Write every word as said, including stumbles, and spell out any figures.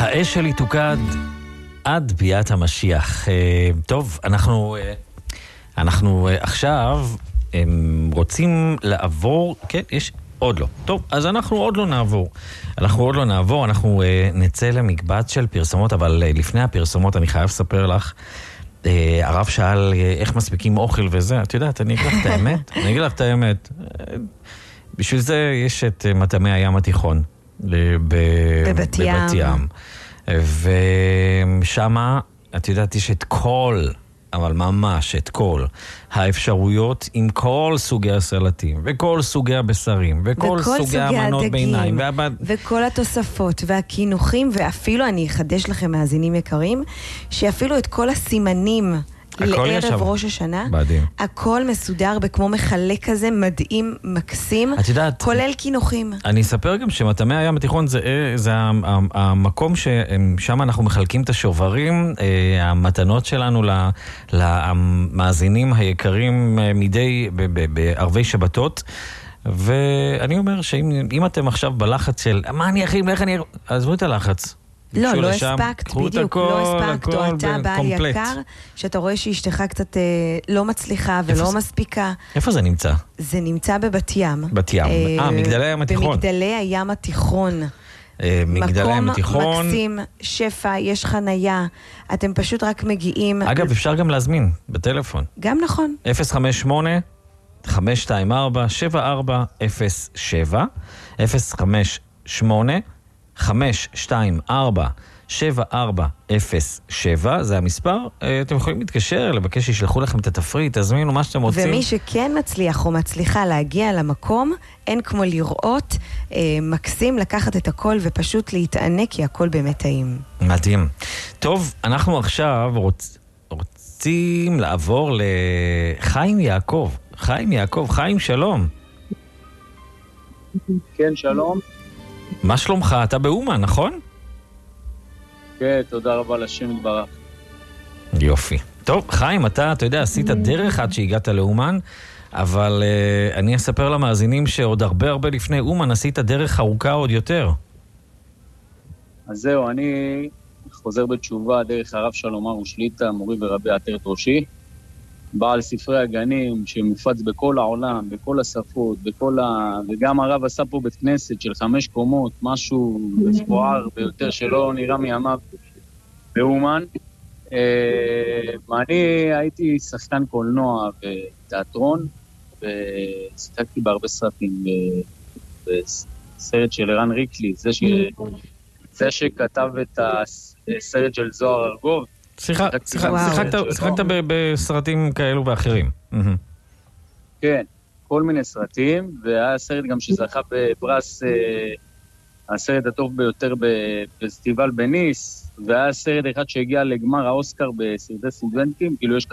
האש שלי תוקד עד ביאת המשיח. טוב, אנחנו אנחנו עכשיו רוצים לעבור, כן, יש עוד לא. טוב, אז אנחנו עוד לא נעבור. אנחנו עוד לא נעבור, אנחנו נצא למקבץ של פרסומות, אבל לפני הפרסומות אני חייב לספר לך, הרב שאל איך מספיקים אוכל וזה, את יודעת, אני אגיד לך את האמת, אני אגיד לך את האמת. בשביל זה יש את מטעמי הים התיכון. בבת ים. ושמה, את יודעת, יש את כל, אבל ממש את כל האפשרויות עם כל סוגי הסלטים, וכל סוגי הבשרים, וכל סוגי המנות ביניים, והבד... וכל התוספות, והכינוחים, ואפילו, אני אחדש לכם מאזינים יקרים, שאפילו את כל הסימנים לערב ראש השנה, מדהים. הכל מסודר בכמו מחלק כזה, מדהים, מקסים, יודעת, כולל כינוחים. אני אספר גם שמטעמי הים התיכון זה, זה המקום ששם אנחנו מחלקים את השוברים, המתנות שלנו למאזינים היקרים מדי בערבי שבתות, ואני אומר שאם אתם עכשיו בלחץ של מה אני אכין, איך אני... עזבו את הלחץ. לא, לא הספקת, בדיוק, לא הספקת, או אתה בעל יקר, שאתה רואה שאשתך קצת לא מצליחה ולא מספיקה. איפה זה נמצא? זה נמצא בבת ים. בת ים, אה, מגדלי הים התיכון. במגדלי הים התיכון. מגדלי הים התיכון. מקום מקסים, שפע, יש חנייה, אתם פשוט רק מגיעים. אגב, אפשר גם להזמין בטלפון. גם נכון. אפס חמש שמונה חמש שתיים ארבע שבע ארבע אפס שבע אפס חמש שמונה חמש שתיים ארבע שבע ארבע אפס שבע, זה המספר. אתם יכולים להתקשר, לבקש שישלחו לכם את התפריט, תזמינו מה שאתם רוצים. ומי שכן מצליח או מצליחה להגיע למקום, אין כמו לראות, אה, מקסים לקחת את הכל ופשוט להתענק, כי הכל באמת טעים. מדהים. טוב, אנחנו עכשיו רוצ... רוצים לעבור לחיים יעקב. חיים יעקב, חיים שלום. כן, שלום. מה שלומך? אתה באומן, נכון? כן, תודה רבה לשם יתברך. יופי. טוב, חיים, אתה, אתה יודע, עשית דרך עד שהגעת לאומן, אבל uh, אני אספר למאזינים שעוד הרבה הרבה לפני אומן עשית דרך ארוכה עוד יותר. אז זהו, אני חוזר בתשובה דרך הרב שלום ארוש שליט"א, מורי ורבי עטרת ראשי, בעל ספרי הגנים שמופץ בכל העולם, בכל השפות, בכל ה... וגם הרב עשה פה בית כנסת של חמש קומות, משהו מפואר ביותר שלא נראה מימיו באומן. ואני הייתי שחקן קולנוע ותיאטרון, ושיחקתי בהרבה סרטים, בסרט של ערן ריקלי, זה, ש... זה שכתב את הסרט של זוהר ארגוב, שיחקת בסרטים כאלו ואחרים. כן, כל מיני סרטים, והיה סרט גם שזכה בפרס הסרט הטוב ביותר בפסטיבל בניס, והיה סרט אחד שהגיע לגמר האוסקר בסרטי סטודנטים, כאילו יש